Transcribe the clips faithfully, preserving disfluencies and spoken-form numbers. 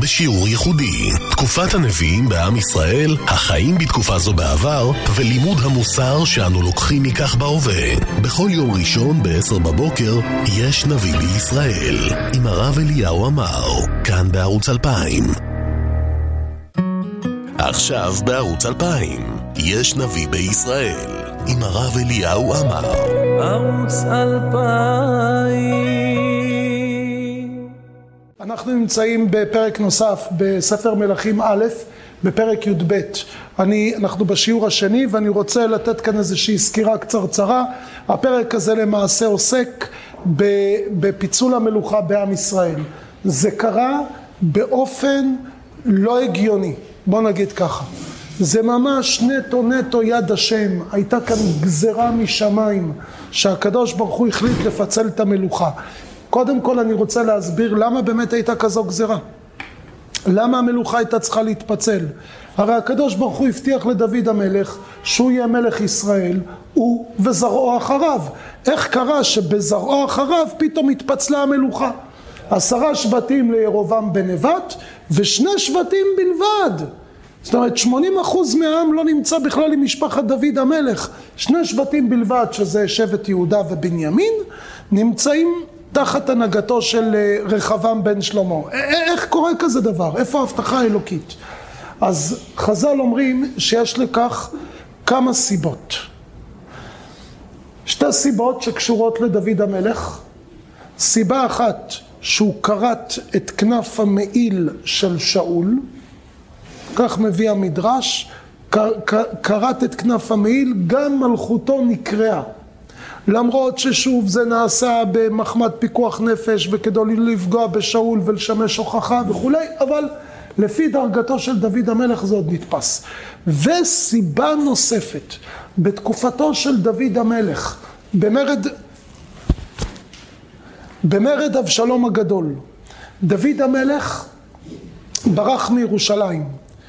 בשיעור ייחודי. תקופת הנביאים בעם ישראל, החיים בתקופה זו בעבר, ולימוד המוסר שאנו לוקחים מכך בהווה. בכל יום ראשון ב-עשר בבוקר יש נביא בישראל, עם הרב אליהו אמר, כאן בערוץ אלפיים. עכשיו בערוץ אלפיים, יש נביא בישראל, עם הרב אליהו אמר. ערוץ אלפיים. אנחנו נמצאים בפרק נוסף בספר מלכים א', בפרק י' ב'. אני, אנחנו בשיעור השני ואני רוצה לתת כאן איזושהי סקירה קצרצרה. הפרק הזה למעשה עוסק בפיצול המלוכה בעם ישראל. זה קרה באופן לא הגיוני, בוא נגיד ככה. זה ממש נטו נטו יד השם. הייתה כאן גזרה משמיים שהקדוש ברוך הוא החליט לפצל את המלוכה. קודם כל אני רוצה להסביר למה באמת הייתה כזו גזרה. למה המלוכה הייתה צריכה להתפצל? הרי הקדוש ברוך הוא הבטיח לדוד המלך שהוא יהיה מלך ישראל, הוא וזרעו אחריו. איך קרה שבזרעו אחריו פתאום התפצלה המלוכה? עשרה שבטים לירובעם בן נבט ושני שבטים בלבד. זאת אומרת שמונים אחוז מהעם לא נמצא בכלל עם משפחת דוד המלך. שני שבטים בלבד, שזה שבט יהודה ובנימין, נמצאים תחת הנהגתו של רחבעם בן שלמה. איך קורה כזה דבר? איפה ההבטחה האלוקית? אז חז"ל אומרים שיש לכך כמה סיבות. שתי סיבות שקשורות לדוד המלך. סיבה אחת, שהוא קראת את כנף המעיל של שאול, כך מביא המדרש, קראת את כנף המעיל, גם מלכותו נקראה. למרות ששוב זה נעשה במחמת פיקוח נפש וכדי לפגוע בשאול ולשמש הוכחה וכולי, אבל לפי דרגתו של דוד המלך זה עוד נתפס. וסיבה נוספת, בתקופתו של דוד המלך, במרד, במרד אבשלום הגדול, דוד המלך ברח מירושלים.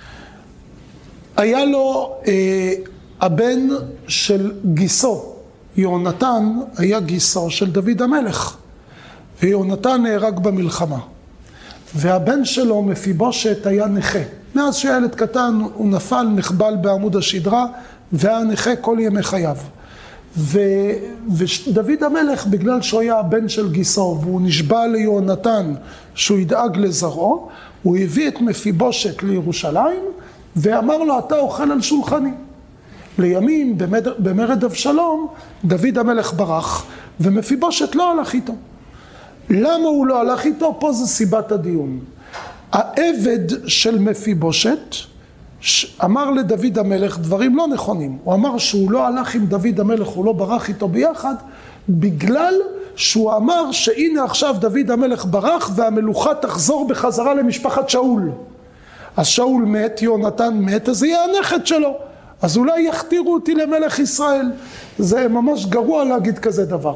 היה לו אה, הבן של גיסו, יונתן היה גיסו של דוד המלך, ויונתן נהרג במלחמה. והבן שלו מפיבושת היה נכה. מאז שילד קטן הוא נפל, נחבל בעמוד השדרה, והיה נכה כל ימי חייו. ו... ודוד המלך, בגלל שהוא היה הבן של גיסו, והוא נשבע ליונתן שהוא ידאג לזרעו, הוא הביא את מפיבושת לירושלים, ואמר לו, אתה אוכל על שולחני. לימים, במרד, במרד אבשלום, דוד המלך ברח, ומפיבושת לא הלך איתו. למה הוא לא הלך איתו? פה זה סיבת הדיון. העבד של מפיבושת אמר לדוד המלך דברים לא נכונים. הוא אמר שהוא לא הלך עם דוד המלך, הוא לא ברח איתו ביחד, בגלל שהוא אמר שהנה עכשיו דוד המלך ברח, והמלוכה תחזור בחזרה למשפחת שאול. אז שאול מת, יונתן מת, אז יהיה הנכד שלו. אז אולי יכתירו אותי למלך ישראל. זה ממש גרוע להגיד כזה דבר.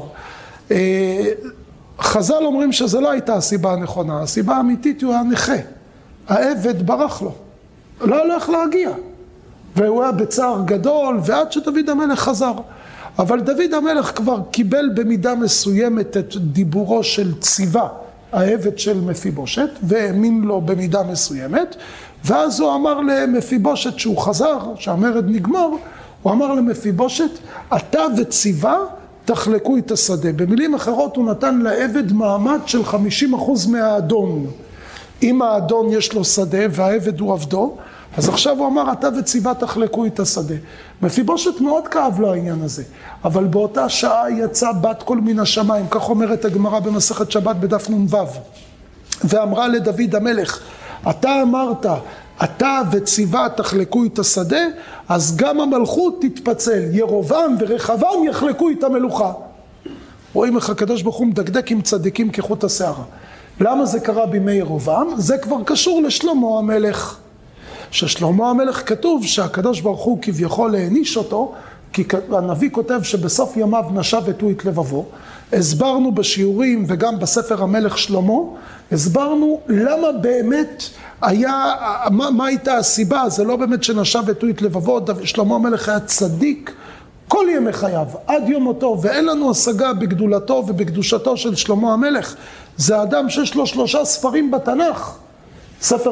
חז"ל אומרים שזה לא הייתה הסיבה הנכונה. הסיבה האמיתית הוא הנכה. העבד ברח לו. לא הולך להגיע. והוא היה בצער גדול, ועד שדוד המלך חזר. אבל דוד המלך כבר קיבל במידה מסוימת את דיבורו של ציווה, העבד של מפיבושת, והאמין לו במידה מסוימת. ואז הוא אמר למפיבושת שהוא חזר, שהמרד נגמר, הוא אמר למפיבושת, אתה וציווה תחלקו את השדה. במילים אחרות הוא נתן לעבד מעמד של חמישים אחוז מהאדון. אם האדון יש לו שדה והעבד הוא עבדו, אז עכשיו הוא אמר, אתה וציווה תחלקו את השדה. מפיבושת מאוד כאב לו העניין הזה, אבל באותה שעה יצא בת קול מן השמיים, כך אומרת הגמרא במסכת שבת בדף נ"ו, ואמרה לדוד המלך, אתה אמרת, אתה וציווה תחלקו את השדה, אז גם המלכות תתפצל, ירובעם ורחבעם יחלקו את המלוכה. רואים איך הקדוש ברוך הוא מדקדק עם צדיקים כחוט השערה. למה זה קרה בימי ירובעם? זה כבר קשור לשלמה המלך. ששלמה המלך כתוב שהקדוש ברוך הוא כביכול העניש אותו, כי הנביא כותב שבסוף ימיו נשב את הוא את לבבו. הסברנו בשיעורים וגם בספר המלך שלמה, הסברנו למה באמת היה, מה, מה הייתה הסיבה. זה לא באמת שנשב את הוא את לבבו, שלמה המלך היה צדיק כל ימי חייו, עד יום מותו, ואין לנו השגה בגדולתו ובקדושתו של שלמה המלך. זה אדם שיש לו שלושה ספרים בתנ"ך, ספר